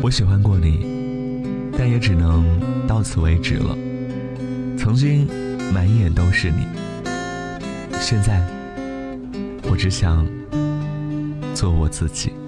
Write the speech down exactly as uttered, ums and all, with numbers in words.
我喜欢过你，但也只能到此为止了。曾经满眼都是你，现在我只想做我自己。